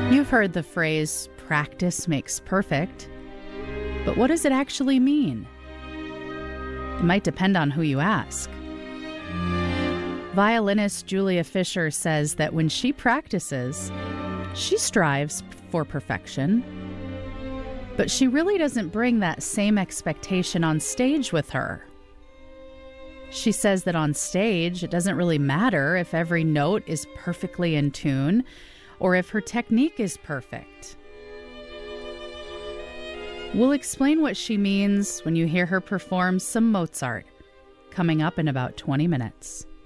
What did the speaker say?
You've heard the phrase, practice makes perfect. But what does it actually mean? It might depend on who you ask. Violinist Julia Fisher says that when she practices, she strives for perfection, but she really doesn't bring that same expectation on stage with her. She says that on stage, it doesn't really matter if every note is perfectly in tune or if her technique is perfect. We'll explain what she means when you hear her perform some Mozart, coming up in about 20 minutes.